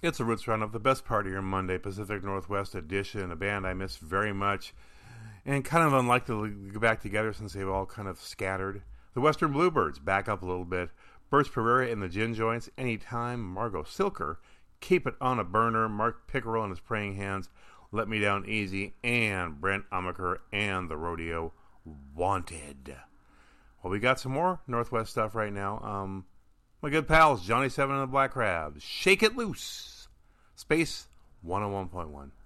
It's a Roots Roundup, the best part of your Monday, Pacific Northwest edition, a band I miss very much, and kind of unlikely to get back together since they've all kind of scattered. The Western Bluebirds, back up a little bit. Birch Pereira and the Gin Joints, Anytime. Margot Silker, Keep It on a Burner. Mark Pickerel and his Praying Hands, Let Me Down Easy. And Brent Amaker and the Rodeo, Wanted. Well, we got some more Northwest stuff right now. My good pals, Johnny 7 and the Black Crabs, Shake It Loose. Space 101.1.